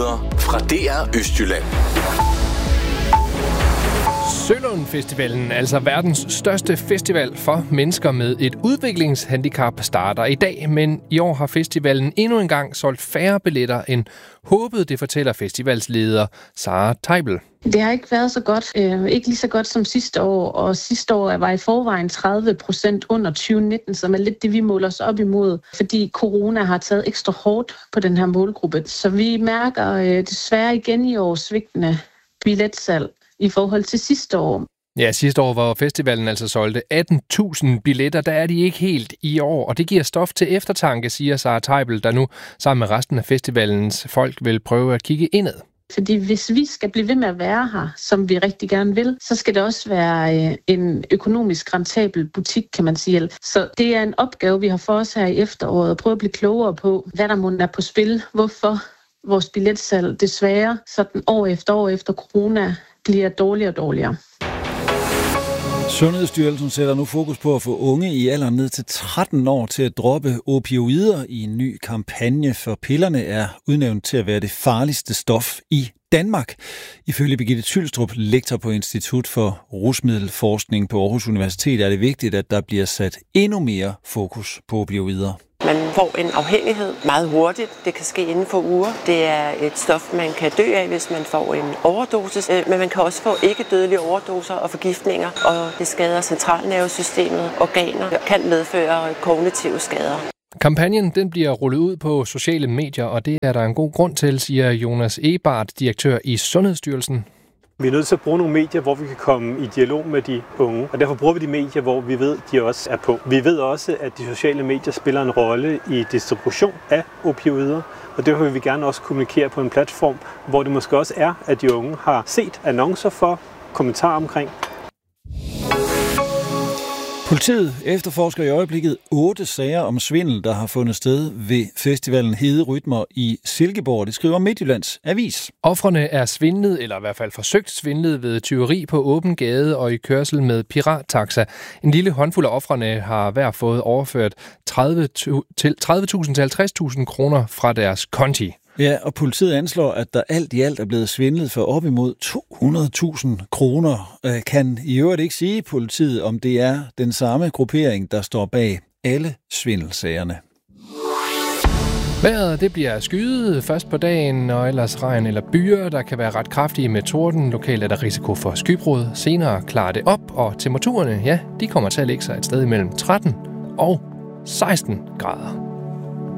Nyheder fra DR Østjylland. Sølund Festivalen, altså verdens største festival for mennesker med et udviklingshandicap, starter i dag, men i år har festivalen endnu en gang solgt færre billetter end håbet, det fortæller festivalsleder Sara Teibel. Det har ikke været så godt. Ikke lige så godt som sidste år, og sidste år var i forvejen 30% under 2019, som er lidt det, vi måler os op imod, fordi corona har taget ekstra hårdt på den her målgruppe. Så vi mærker desværre igen i år svigtende billetsalg i forhold til sidste år. Ja, sidste år var festivalen altså solgte 18.000 billetter. Der er de ikke helt i år, og det giver stof til eftertanke, siger Sara Teibel, der nu sammen med resten af festivalens folk vil prøve at kigge indad. Fordi hvis vi skal blive ved med at være her, som vi rigtig gerne vil, så skal det også være en økonomisk rentabel butik, kan man sige. Så det er en opgave, vi har for os her i efteråret, at prøve at blive klogere på, hvad der må er på spil, hvorfor vores billetsalg desværre sådan år efter corona bliver dårligere og dårligere. Sundhedsstyrelsen sætter nu fokus på at få unge i alderen ned til 13 år til at droppe opioider i en ny kampagne, for pillerne er udnævnt til at være det farligste stof i Danmark. Ifølge Birgitte Tylstrup, lektor på Institut for Rusmiddelforskning på Aarhus Universitet, er det vigtigt, at der bliver sat endnu mere fokus på opioider. Man får en afhængighed meget hurtigt. Det kan ske inden for uger. Det er et stof, man kan dø af, hvis man får en overdosis. Men man kan også få ikke-dødelige overdoser og forgiftninger. Og det skader centralnervesystemet, organer og kan medføre kognitive skader. Kampagnen den bliver rullet ud på sociale medier, og det er der en god grund til, siger Jonas Ebart, direktør i Sundhedsstyrelsen. Vi er nødt til at bruge nogle medier, hvor vi kan komme i dialog med de unge, og derfor bruger vi de medier, hvor vi ved, de også er på. Vi ved også, at de sociale medier spiller en rolle i distribution af opioider, og derfor vil vi gerne også kommunikere på en platform, hvor det måske også er, at de unge har set annoncer for, kommentarer omkring. Politiet efterforsker i øjeblikket 8 sager om svindel, der har fundet sted ved festivalen Hede Rytmer i Silkeborg. Det skriver Midtjyllands Avis. Ofrene er svindlet, eller i hvert fald forsøgt svindlet ved tyveri på åben gade og i kørsel med pirattaxa. En lille håndfuld af ofrene har hver fået overført 30.000 til 50.000 kroner fra deres konti. Ja, og politiet anslår, at der alt i alt er blevet svindlet for op imod 200.000 kroner. Kan i øvrigt ikke sige politiet, om det er den samme gruppering, der står bag alle svindelsagerne. Vejret det bliver skyet først på dagen, og ellers regn eller byer, der kan være ret kraftige med torden. Lokalt er der risiko for skybrud. Senere klarer det op, og temperaturerne, ja, de kommer til at ligge sig et sted imellem 13 og 16 grader.